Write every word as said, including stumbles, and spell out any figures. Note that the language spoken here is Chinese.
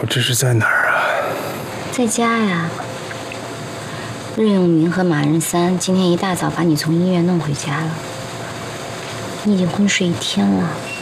我这是在哪儿啊？ 在家呀。任永明和马仁三今天一大早把你从医院弄回家了，你已经昏睡一天了。